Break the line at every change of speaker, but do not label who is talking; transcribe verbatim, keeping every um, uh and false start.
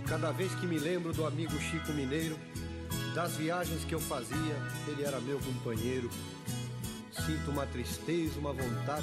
Cada vez que me lembro do amigo Chico Mineiro, das viagens que eu fazia, ele era meu companheiro. Sinto uma tristeza, uma vontade